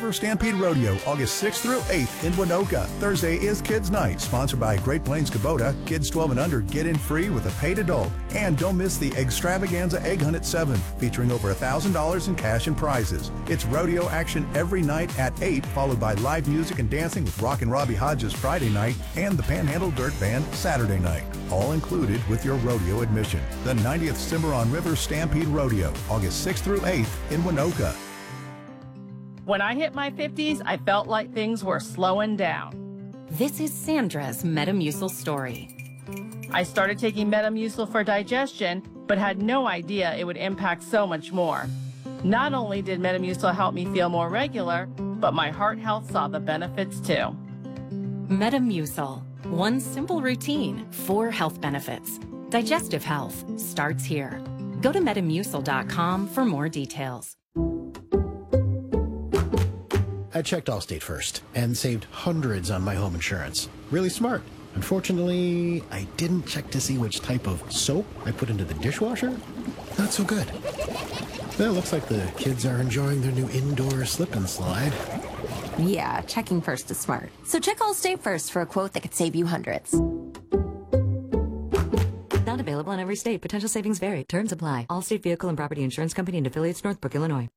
River Stampede Rodeo, August 6th through 8th in Winoka. Thursday is Kids Night, sponsored by Great Plains Kubota. Kids 12 and under get in free with a paid adult. And don't miss the Extravaganza Egg Hunt at 7, featuring over $1,000 in cash and prizes. It's rodeo action every night at 8, followed by live music and dancing with Rockin' Robbie Hodges Friday night and the Panhandle Dirt Band Saturday night. All included with your rodeo admission. The 90th Cimarron River Stampede Rodeo, August 6th through 8th in Winoka. When I hit my 50s, I felt like things were slowing down. This is Sandra's Metamucil story. I started taking Metamucil for digestion, but had no idea it would impact so much more. Not only did Metamucil help me feel more regular, but my heart health saw the benefits too. Metamucil. One simple routine, 4 health benefits. Digestive health starts here. Go to Metamucil.com for more details. I checked Allstate first and saved hundreds on my home insurance. Really smart. Unfortunately, I didn't check to see which type of soap I put into the dishwasher. Not so good. Well, looks like the kids are enjoying their new indoor slip and slide. Yeah, checking first is smart. So check Allstate first for a quote that could save you hundreds. Not available in every state. Potential savings vary. Terms apply. Allstate Vehicle and Property Insurance Company and affiliates, Northbrook, Illinois.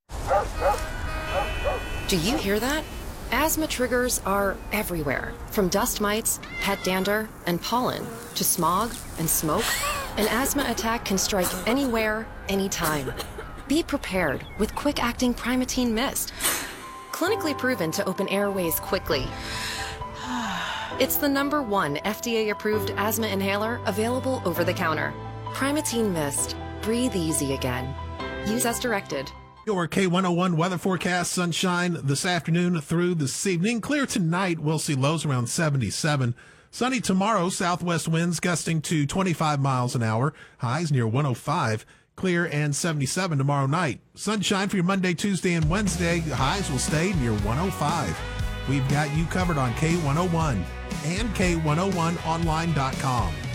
Do you hear that? Asthma triggers are everywhere. From dust mites, pet dander, and pollen, to smog and smoke, an asthma attack can strike anywhere, anytime. Be prepared with quick-acting Primatene Mist. Clinically proven to open airways quickly. It's the #1 FDA-approved asthma inhaler available over the counter. Primatene Mist. Breathe easy again. Use as directed. Your K101 weather forecast: sunshine this afternoon through this evening. Clear tonight. We'll see lows around 77. Sunny tomorrow. Southwest winds gusting to 25 miles an hour. Highs near 105. Clear and 77 tomorrow night. Sunshine for your Monday, Tuesday, and Wednesday. Highs will stay near 105. We've got you covered on K101 and K101online.com.